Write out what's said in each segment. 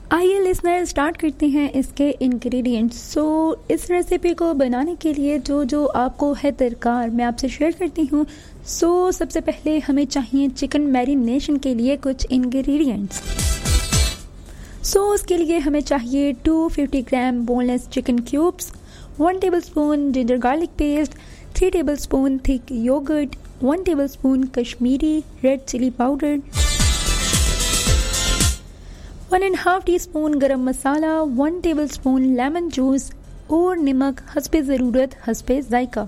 आइए listener start करते हैं इसके इंग्रेडिएंट्स। इस रेसिपी को बनाने के लिए जो आपको है दरकार मैं आपसे शेयर करती हूँ। सबसे पहले हमें चाहिए चिकन मैरिनेशन के लिए कुछ इंग्रेडिएंट्स। उसके लिए हमें चाहिए 250 ग्राम boneless chicken cubes, 1 tablespoon ginger garlic paste, 3 tablespoon thick yogurt, 1 tablespoon Kashmiri red chilli powder, 1.5 teaspoon गरम मसाला, 1 टेबलस्पून लेमन जूस और नमक हस्बे ज़रूरत हस्बे जायका।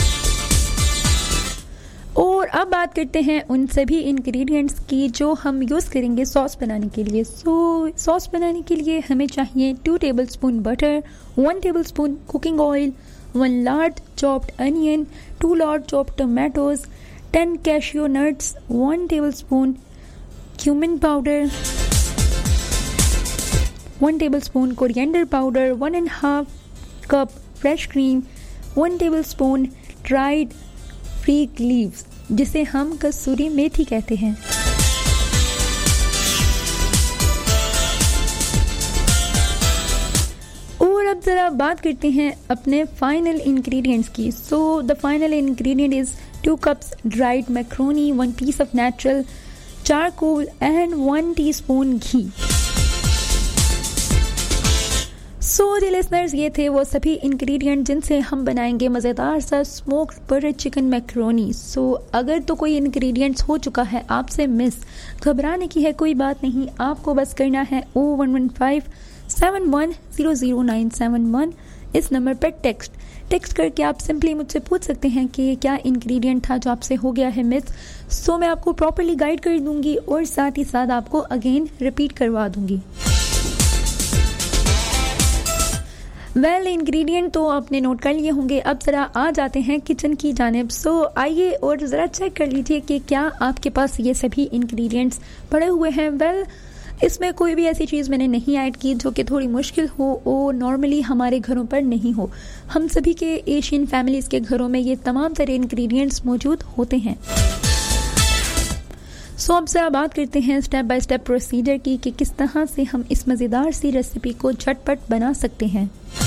और अब बात करते हैं उन सभी इंग्रेडिएंट्स की जो हम यूज़ करेंगे सॉस बनाने के लिए। सॉस बनाने के लिए हमें चाहिए 2 tablespoon butter, 1 tablespoon cooking oil, 1 large chopped onion, 2 large chopped tomatoes, 10 cashew nuts, 1 tablespoon cumin powder, 1 tablespoon coriander powder, 1.5 cup fresh cream, 1 tablespoon dried fig leaves जिसे हम कसूरी मेथी कहते हैं। और अब ज़रा बात करते हैं अपने फाइनल इंग्रेडिएंट्स की। The final ingredient is 2 cups dried macaroni, 1 piece of natural charcoal and 1 teaspoon ghee. Listeners, ये थे वो सभी इंग्रेडिएंट जिनसे हम बनाएंगे मज़ेदार सा स्मोक्ड बटर चिकन मैक्रोनी। अगर तो कोई इंग्रेडिएंट्स हो चुका है आपसे मिस, घबराने की है कोई बात नहीं। आपको बस करना है 011571000971 इस नंबर पर टेक्स्ट करके आप सिंपली मुझसे पूछ सकते हैं कि क्या इंग्रेडिएंट था जो आपसे हो गया है मिस। मैं आपको प्रॉपर्ली गाइड कर दूंगी और साथ ही साथ आपको अगेन रिपीट करवा दूंगी। इंग्रेडिएंट तो आपने नोट कर लिए होंगे। अब ज़रा आ जाते हैं किचन की जानिब। आइए और ज़रा चेक कर लीजिए कि क्या आपके पास ये सभी इंग्रेडिएंट्स पड़े हुए हैं। इसमें कोई भी ऐसी चीज़ मैंने नहीं ऐड की जो कि थोड़ी मुश्किल हो और नॉर्मली हमारे घरों पर नहीं हो। हम सभी के एशियन फैमिलीज़ के घरों में ये तमाम तरह इंग्रेडिएंट्स मौजूद होते हैं। अब ज़रा बात करते हैं स्टेप बाय स्टेप प्रोसीजर की कि किस तरह से हम इस मज़ेदार सी रेसिपी को झटपट बना सकते हैं।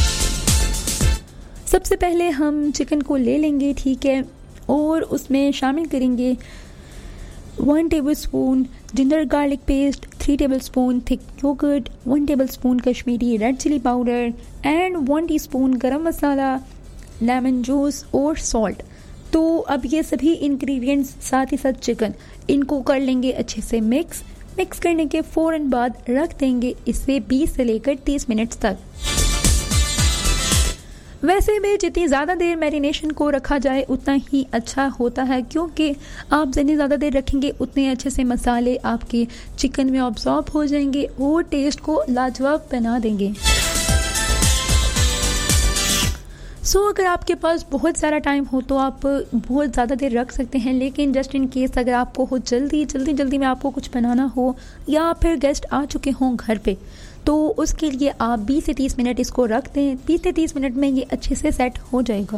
सबसे पहले हम चिकन को ले लेंगे, ठीक है, और उसमें शामिल करेंगे 1 tablespoon ginger garlic paste, 3 tablespoon thick yogurt, 1 tablespoon Kashmiri red chilli powder and 1 teaspoon गरम मसाला, लेमन जूस और सॉल्ट। अब ये सभी इंग्रेडिएंट्स साथ ही साथ चिकन, इनको कर लेंगे अच्छे से मिक्स करने के फ़ौरन बाद रख देंगे इसे 20 से लेकर 30 मिनट्स तक। वैसे भी जितनी ज़्यादा देर मैरिनेशन को रखा जाए उतना ही अच्छा होता है, क्योंकि आप जितनी ज़्यादा देर रखेंगे उतने अच्छे से मसाले आपके चिकन में ऑब्जॉर्ब हो जाएंगे और टेस्ट को लाजवाब बना देंगे। अगर आपके पास बहुत सारा टाइम हो तो आप बहुत ज़्यादा देर रख सकते हैं, लेकिन जस्ट इन केस अगर आपको हो जल्दी में आपको कुछ बनाना हो या फिर गेस्ट आ चुके हों घर पे, तो उसके लिए आप 20 से 30 मिनट इसको रख दें। 20 से 30 मिनट में ये अच्छे से सेट हो जाएगा।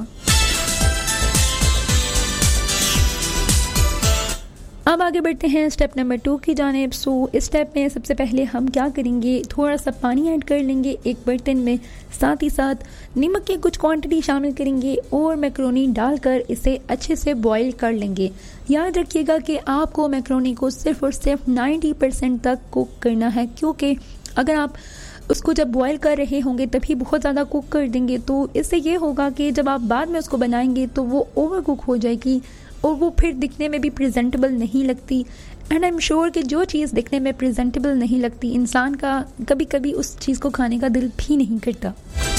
अब आगे बढ़ते हैं स्टेप नंबर 2 की जानिब। इस स्टेप में सबसे पहले हम क्या करेंगे, थोड़ा सा पानी ऐड कर लेंगे एक बर्तन में, साथ ही साथ नमक की कुछ क्वांटिटी शामिल करेंगे और मैक्रोनी डालकर इसे अच्छे से बॉईल कर लेंगे। याद रखिएगा कि आपको मैक्रोनी को सिर्फ और सिर्फ 90% तक कुक करना है, क्योंकि अगर आप उसको जब बॉईल कर रहे होंगे तभी बहुत ज़्यादा कुक कर देंगे तो इससे ये होगा कि जब आप बाद में उसको बनाएंगे तो वो ओवर कुक हो जाएगी और वो फिर दिखने में भी प्रेजेंटेबल नहीं लगती। एंड आई एम श्योर कि जो चीज़ दिखने में प्रेजेंटेबल नहीं लगती, इंसान का कभी कभी उस चीज़ को खाने का दिल भी नहीं करता।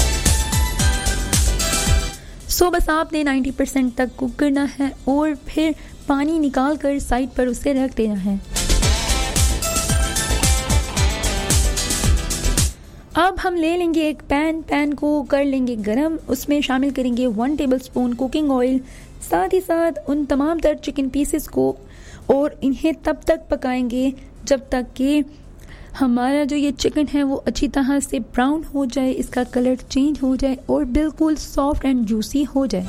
बस आपने 90% तक कुक करना है और फिर पानी निकाल कर साइड पर उसे रख देना है। अब हम ले लेंगे एक पैन को कर लेंगे गरम, उसमें शामिल करेंगे 1 टेबलस्पून कुकिंग ऑयल, साथ ही साथ उन तमाम तर चिकन पीसेस को, और इन्हें तब तक पकाएंगे जब तक कि हमारा जो ये चिकन है वो अच्छी तरह से ब्राउन हो जाए, इसका कलर चेंज हो जाए और बिल्कुल सॉफ्ट एंड जूसी हो जाए।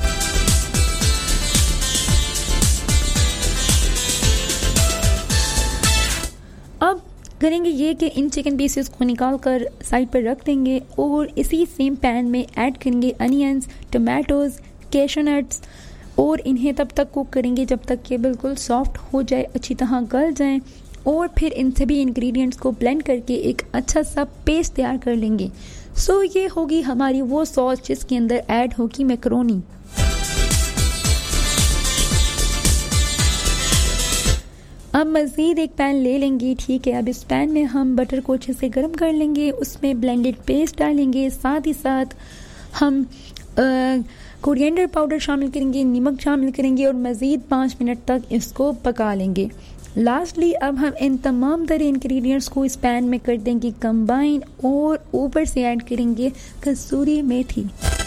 अब करेंगे ये कि इन चिकन पीसेस को निकाल कर साइड पर रख देंगे और इसी सेम पैन में ऐड करेंगे अनियंस, टमाटोज़, कैशू नट्स और इन्हें तब तक कुक करेंगे जब तक कि बिल्कुल सॉफ्ट हो जाए, अच्छी तरह गल जाएं और फिर इन सभी इंग्रेडिएंट्स को ब्लेंड करके एक अच्छा सा पेस्ट तैयार कर लेंगे। सो ये होगी हमारी वो सॉस जिसके अंदर ऐड होगी मैकरोनी। अब मज़ीद एक पैन ले लेंगे, ठीक है। अब इस पैन में हम बटर को अच्छे से गर्म कर लेंगे, उसमें ब्लेंडेड पेस्ट डालेंगे, साथ ही साथ हम कोरिएंडर पाउडर शामिल करेंगे, नमक शामिल करेंगे और मज़ीद 5 मिनट तक इसको पका लेंगे। लास्टली अब हम इन तमाम तरह इंग्रेडिएंट्स को इस पैन में कर देंगे कंबाइन और ऊपर से ऐड करेंगे कसूरी मेथी।